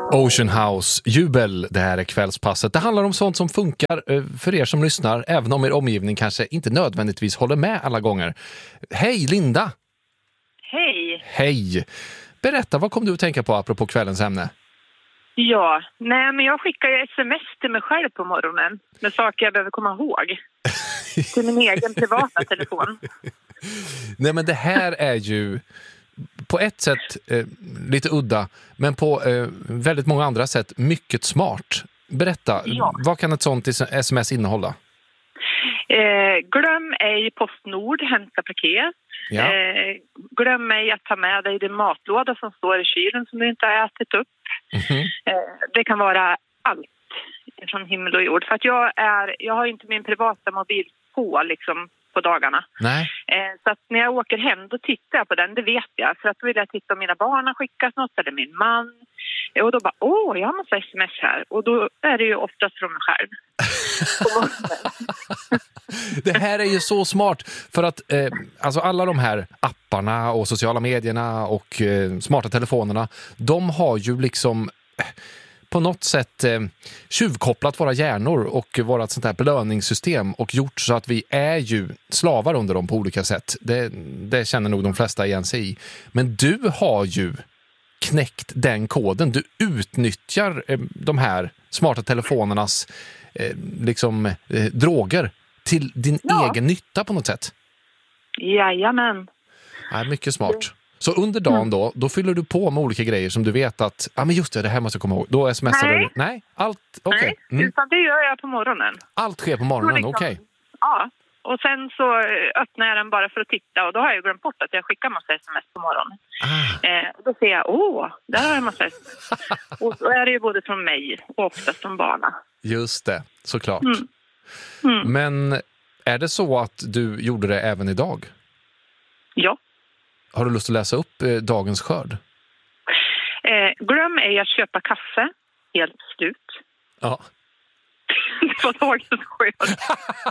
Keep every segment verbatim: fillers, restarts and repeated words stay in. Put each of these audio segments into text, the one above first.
Ocean House, jubel, det här är kvällspasset. Det handlar om sånt som funkar för er som lyssnar, även om er omgivning kanske inte nödvändigtvis håller med alla gånger. Hej Linda! Hej! Hej! Berätta, vad kom du att tänka på apropå kvällens ämne? Ja, nej men jag skickar ju sms till mig själv på morgonen med saker jag behöver komma ihåg. Till min egen privata telefon. Nej men det här är ju på ett sätt eh, lite udda, men på eh, väldigt många andra sätt mycket smart. Berätta, ja. Vad kan ett sånt sms innehålla? Eh, glöm ej Postnord, hämta paket. Ja. Eh, glöm ej att ta med dig din matlåda som står i kylen som du inte har ätit upp. Mm-hmm. Eh, det kan vara allt från himmel och jord. För att jag, är, jag har inte min privata mobil på liksom på dagarna. Nej. Eh, så att när jag åker hem då tittar jag på den, det vet jag. För att då vill jag titta om mina barn har skickat något eller min man. Eh, och då bara, åh jag har massa sms här. Och då är det ju oftast från mig själv. Det här är ju så smart för att eh, alltså alla de här apparna och sociala medierna och eh, smarta telefonerna, de har ju liksom eh, på något sätt eh, tjuvkopplat våra hjärnor och vårat sånt här belöningssystem och gjort så att vi är ju slavar under dem på olika sätt. Det, det känner nog de flesta igen sig i. Men du har ju knäckt den koden. Du utnyttjar eh, de här smarta telefonernas eh, liksom eh, droger till din ja. egen nytta på något sätt. Jajamän. Ja, mycket smart. Så under dagen då, då fyller du på med olika grejer som du vet att, ja ah, men just det, det här måste jag komma ihåg. Då smsar Nej. du. Nej, allt, okej. Okay. Nej, mm. utan det gör jag på morgonen. Allt sker på morgonen, liksom, okej. Okay. Ja, och sen så öppnar jag den bara för att titta och då har jag glömt bort att jag skickar massa sms på morgonen. Ah. Eh, då ser jag, åh, där har jag massa sms. Och då är det ju både från mig och oftast från barnen. Just det, såklart. Mm. Mm. Men är det så att du gjorde det även idag? Ja. Har du lust att läsa upp eh, dagens skörd? Eh, glöm ej att köpa kaffe. Helt slut. Ja. Det var dagens skörd.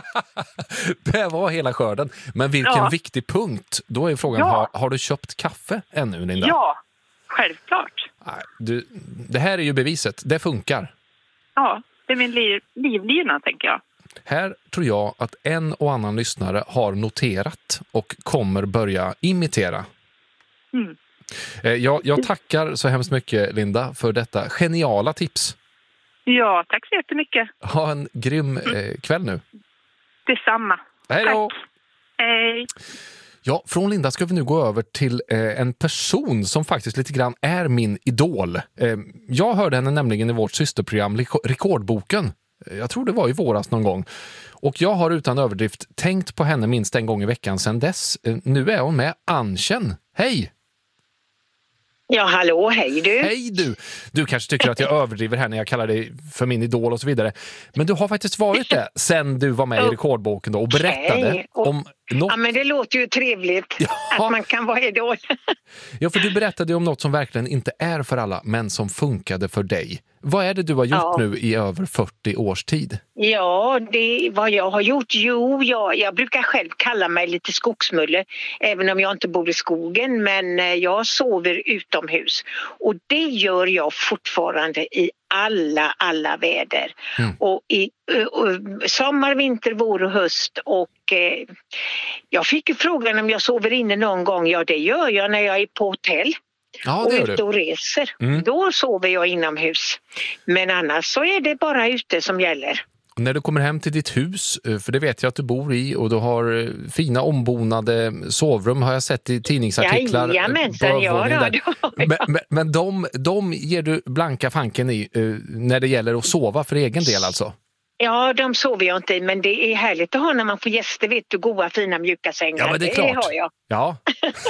Det var hela skörden. Men vilken ja. viktig punkt. Då är frågan, ja. har, har du köpt kaffe ännu, Linda? Ja, självklart. Nej, du, det här är ju beviset. Det funkar. Ja, det är min liv, livlina, tänker jag. Här tror jag att en och annan lyssnare har noterat och kommer börja imitera. Mm. Jag, jag tackar så hemskt mycket, Linda, för detta geniala tips. Ja, tack så jättemycket. Ha en grym eh, kväll nu. Detsamma. Hej då! Tack. Hej! Ja, från Linda ska vi nu gå över till eh, en person som faktiskt lite grann är min idol. Eh, jag hörde henne nämligen i vårt systerprogram Rekordboken. Jag tror det var i våras någon gång. Och jag har utan överdrift tänkt på henne minst en gång i veckan sedan dess. Nu är hon med, Anchen. Hej! Ja, hallå, hej du. Hej du! Du kanske tycker att jag överdriver här när jag kallar dig för min idol och så vidare. Men du har faktiskt varit det sen du var med i Rekordboken då och berättade okay. om något. Ja, men det låter ju trevligt ja. att man kan vara idol. Ja, för du berättade om något som verkligen inte är för alla, men som funkade för dig. Vad är det du har gjort ja. nu i över fyrtio års tid? Ja, det vad jag har gjort. Jo, jag, jag brukar själv kalla mig lite skogsmulle, även om jag inte bor i skogen, men jag sover utomhus. Och det gör jag fortfarande i alla, alla väder. Mm. Och i och, sommar, vinter, vår och höst. Och eh, jag fick ju frågan om jag sover inne någon gång. Ja, det gör jag när jag är på hotell. Ja, och ute och reser. Mm. Då sover jag inomhus. Men annars så är det bara ute som gäller. Och när du kommer hem till ditt hus, för det vet jag att du bor i och du har fina ombonade sovrum har jag sett i tidningsartiklar. Jajamensan, ja då. Men, men, men de, de ger du blanka fanken i när det gäller att sova för egen del alltså? Ja, de sover jag inte i, men det är härligt att ha när man får gäster, vet du, goda, fina, mjuka sängar. Ja, men det är klart. Det har jag. Ja.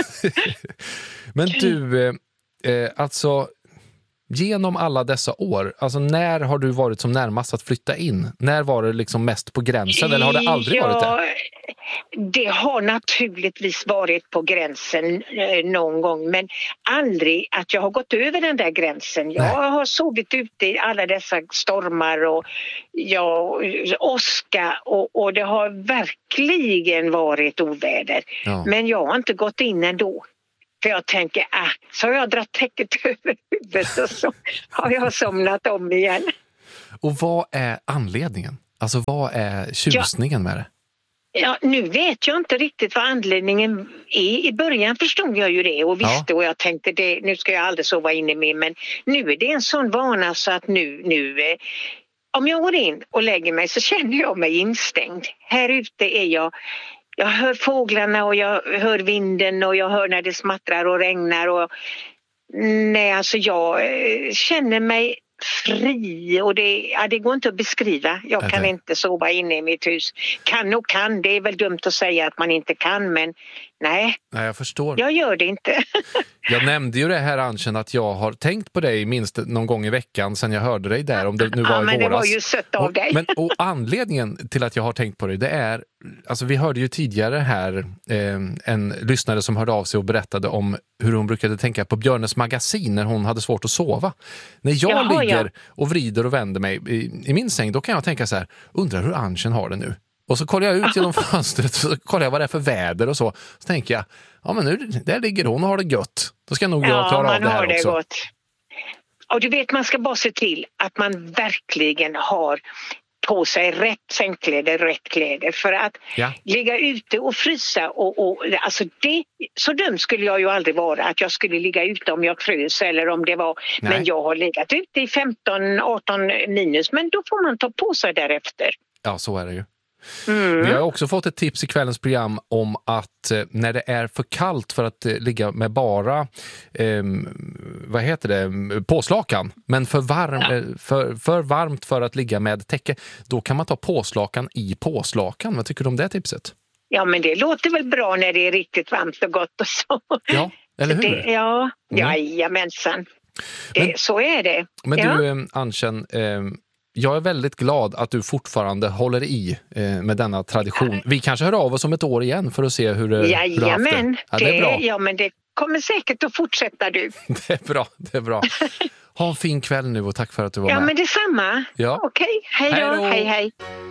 Men du, eh, alltså genom alla dessa år, alltså när har du varit som närmast att flytta in? När var det liksom mest på gränsen eller har det aldrig ja, varit det? Det har naturligtvis varit på gränsen eh, någon gång, men aldrig att jag har gått över den där gränsen. Jag Nej. har sovit ute i alla dessa stormar och ja, åska och, och det har verkligen varit oväder. Ja. Men jag har inte gått in ändå. För jag tänker, ah, så har jag dragit täcket över huvudet och så har jag somnat om igen. Och vad är anledningen? Alltså vad är tjusningen med det? Ja, nu vet jag inte riktigt vad anledningen är. I början förstod jag ju det och visste ja. och jag tänkte det, nu ska jag aldrig sova inne med, men nu är det en sån vana så att nu, nu eh, om jag går in och lägger mig så känner jag mig instängd. Här ute är jag, jag hör fåglarna och jag hör vinden och jag hör när det smattrar och regnar och nej, alltså jag eh, känner mig fri och det, ja, det går inte att beskriva. Jag kan okay. inte sova inne i mitt hus. Kan och kan, det är väl dumt att säga att man inte kan, men nej. Nej, jag förstår. Jag gör det inte. Jag nämnde ju det här, Anchen, att jag har tänkt på dig minst någon gång i veckan sedan jag hörde dig där, om det nu var ja, i men våras. Det var ju sött av dig. Och, men, och anledningen till att jag har tänkt på dig, det är, alltså vi hörde ju tidigare här eh, en lyssnare som hörde av sig och berättade om hur hon brukade tänka på Björnes magasin när hon hade svårt att sova. När jag Jaha, ligger ja. och vrider och vänder mig i, i min säng, då kan jag tänka så här, undrar hur Anchen har det nu? Och så kollar jag ut genom fönstret och så kollar jag vad det är för väder och så. Så tänker jag, ja men nu, där ligger hon och har det gött. Då ska nog jag ja, klara av det här har det också. Gott. Och du vet, man ska bara se till att man verkligen har på sig rätt sängkläder, rätt kläder. För att ja. ligga ute och frysa och, och alltså det, så dum skulle jag ju aldrig vara att jag skulle ligga ute om jag frös eller om det var, Nej. men jag har legat ute i femton arton minus, men då får man ta på sig därefter. Ja, så är det ju. Mm. Vi har också fått ett tips i kvällens program om att eh, när det är för kallt för att eh, ligga med bara eh, vad heter det, påslakan, men för, varm, ja. eh, för, för varmt för att ligga med täcke, då kan man ta påslakan i påslakan. Vad tycker du om det tipset? Ja, men det låter väl bra när det är riktigt varmt och gott och så. Ja, eller hur? Det, ja, mm. jajamensan. Det, men, så är det. Men ja. du, eh, Anchen, eh, jag är väldigt glad att du fortfarande håller i eh, med denna tradition. Vi kanske hör av oss om ett år igen för att se hur, hur du har haft det. Ja, det är bra. Ja, men det kommer säkert att fortsätta du. Det är bra, det är bra. Ha en fin kväll nu och tack för att du var ja, med. Ja, men detsamma. Ja. Okej, hej då. Hej, hej.